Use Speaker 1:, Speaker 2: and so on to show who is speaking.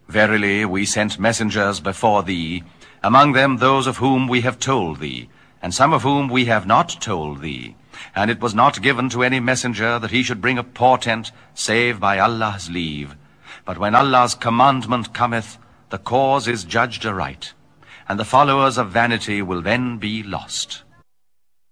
Speaker 1: Verily, we sent messengers before thee, among them those of whom we have told thee, and some of whom we have not told thee. And it was not given to any messenger that he should bring a portent, save by Allah's leave. But when Allah's commandment cometh, the cause is judged aright, and the followers of vanity will then be lost.